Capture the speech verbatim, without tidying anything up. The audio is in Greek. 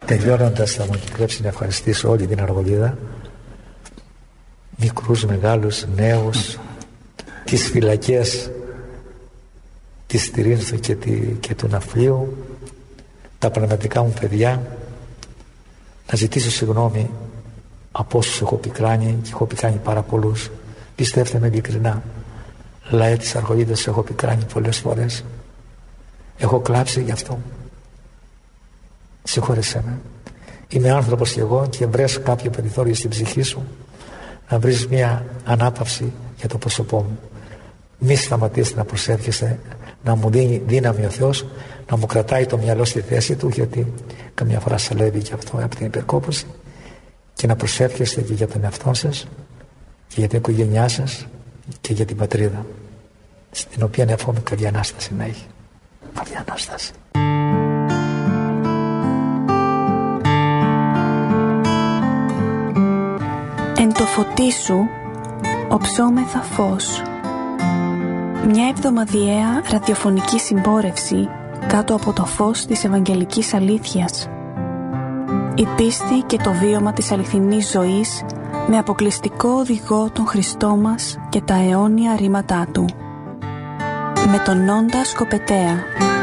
Τελειώνοντας, θα μου επιτρέψει να ευχαριστήσω όλη την Αργολίδα, μικρούς, μεγάλους, νέους, τις φυλακές της Στηρίνθου και, τη, και του Ναυπλίου, τα πραγματικά μου παιδιά, να ζητήσω συγγνώμη από όσους έχω πικράνει, και έχω πικράνει πάρα πολλούς. Πιστέψτε με ειλικρινά, λαέ της Αργολίδας, έχω πικράνει πολλές φορές, έχω κλάψει γι' αυτό. Συγχώρεσέ με. Είμαι άνθρωπος και εγώ, και βρες κάποιο περιθώριο στην ψυχή σου να βρεις μια ανάπαυση για το πρόσωπό μου. Μη σταματήσετε να προσεύχεστε, να μου δίνει δύναμη ο Θεός, να μου κρατάει το μυαλό στη θέση του, γιατί καμιά φορά σαλεύει και αυτό από την υπερκόπωση, και να προσεύχεστε και για τον εαυτό σας και για την οικογένειά σας και για την πατρίδα, στην οποία εύχομαι καλή Ανάσταση να έχει. Καλή Ανάσταση. Εν το φωτί σου οψόμεθα φως. Μια εβδομαδιαία ραδιοφωνική συμπόρευση κάτω από το φως της Ευαγγελικής Αλήθειας. Η πίστη και το βίωμα της αληθινής ζωής με αποκλειστικό οδηγό τον Χριστό μας και τα αιώνια ρήματά Του. Με τον Νόντα Σκοπετέα.